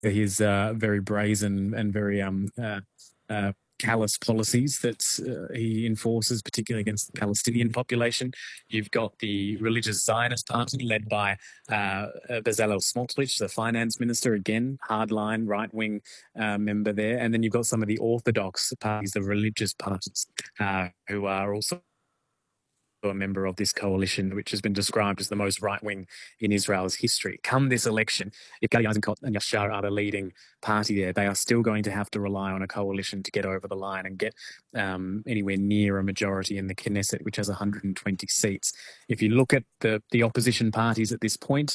his very brazen and very callous policies that he enforces, particularly against the Palestinian population. You've got the religious Zionist party led by Bezalel Smotrich, the finance minister, again, hardline, right-wing member there. And then you've got some of the orthodox parties, the religious parties, who are also a member of this coalition, which has been described as the most right-wing in Israel's history. Come this election, if Gadi Eisenkot and Yashar are the leading party there, they are still going to have to rely on a coalition to get over the line and get anywhere near a majority in the Knesset, which has 120 seats. If you look at the opposition parties at this point,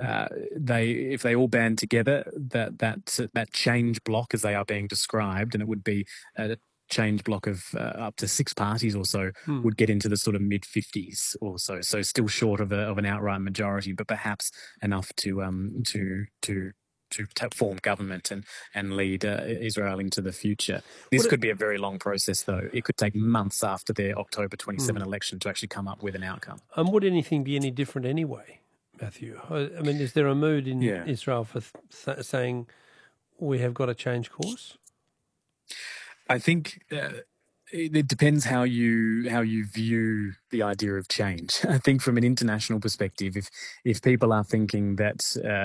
if they all band together, that change block, as they are being described, and it would be change block of up to 6 parties or so, would get into the sort of mid-50s or so. So still short of an outright majority, but perhaps enough to form government and lead Israel into the future. This could be a very long process, though. It could take months after their October 27 election to actually come up with an outcome. Would anything be any different anyway, Matthew? I mean, is there a mood in Israel for saying we have got to change course? I think it depends how you view the idea of change. I think from an international perspective, if people are thinking that,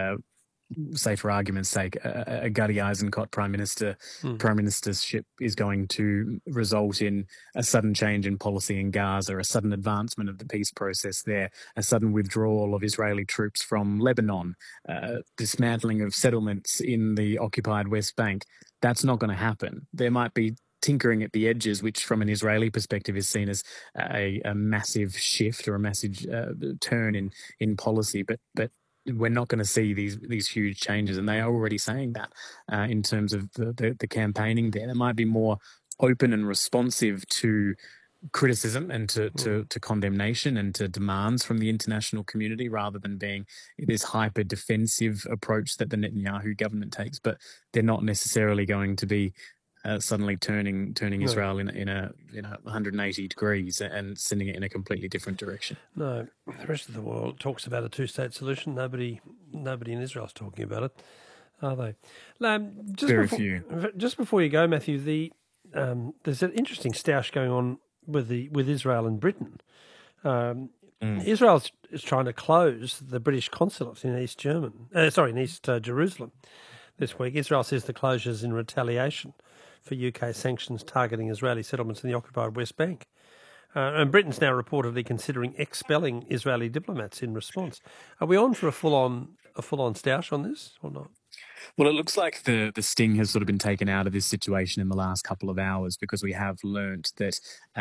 say for argument's sake, a Gadi Eisenkot prime ministership is going to result in a sudden change in policy in Gaza, a sudden advancement of the peace process there, a sudden withdrawal of Israeli troops from Lebanon, dismantling of settlements in the occupied West Bank, that's not going to happen. There might be tinkering at the edges, which from an Israeli perspective is seen as a massive shift or a massive turn in policy, but we're not going to see these huge changes, and they are already saying that in terms of the campaigning there. They might be more open and responsive to criticism and to condemnation and to demands from the international community, rather than being this hyper defensive approach that the Netanyahu government takes. But they're not necessarily going to be suddenly turning Israel in a 180 degrees and sending it in a completely different direction. No, the rest of the world talks about a 2-state solution. Nobody in Israel is talking about it, are they? Very few. Just before you go, Matthew, there's an interesting stoush going on with Israel and Britain. Israel is trying to close the British consulate in East Jerusalem this week. Israel says the closure is in retaliation for UK sanctions targeting Israeli settlements in the occupied West Bank. And Britain's now reportedly considering expelling Israeli diplomats in response. Are we on for a full-on stoush on this or not? Well, it looks like the sting has sort of been taken out of this situation in the last couple of hours, because we have learnt that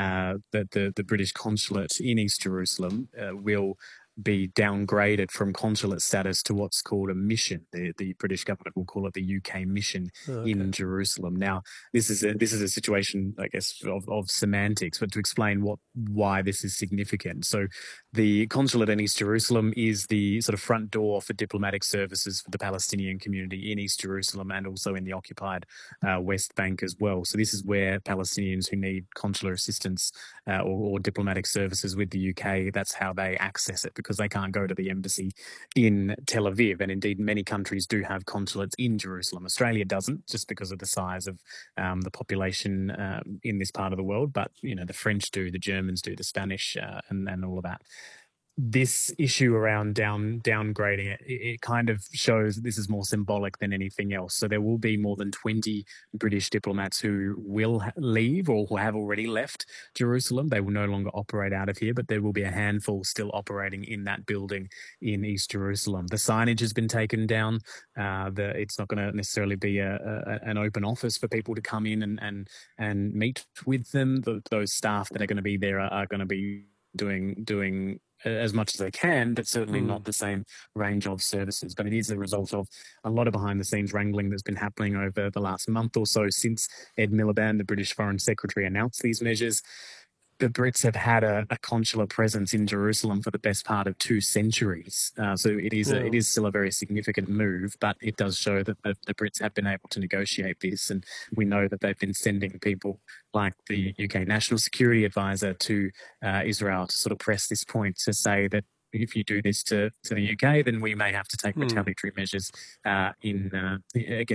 the British consulate in East Jerusalem will be downgraded from consulate status to what's called a mission. The British government will call it the UK mission in Jerusalem. Now, this is a situation, I guess, of semantics, but to explain why this is significant. So the consulate in East Jerusalem is the sort of front door for diplomatic services for the Palestinian community in East Jerusalem and also in the occupied West Bank as well. So this is where Palestinians who need consular assistance or diplomatic services with the UK, that's how they access it, because they can't go to the embassy in Tel Aviv. And indeed, many countries do have consulates in Jerusalem. Australia doesn't, just because of the size of the population in this part of the world. But, the French do, the Germans do, the Spanish and all of that. This issue around downgrading it kind of shows this is more symbolic than anything else. So there will be more than 20 British diplomats who will leave or who have already left Jerusalem. They will no longer operate out of here, but there will be a handful still operating in that building in East Jerusalem. The signage has been taken down. It's not going to necessarily be an open office for people to come in and meet with them. Those staff that are going to be there are going to be doing as much as they can, but certainly not the same range of services. But it is a result of a lot of behind-the-scenes wrangling that's been happening over the last month or so since Ed Miliband, the British Foreign Secretary, announced these measures. The Brits have had a consular presence in Jerusalem for the best part of 2 centuries. So it is still a very significant move, but it does show that the Brits have been able to negotiate this. And we know that they've been sending people like the UK National Security Advisor to Israel to sort of press this point, to say that if you do this to the UK, then we may have to take Hmm. retaliatory measures in against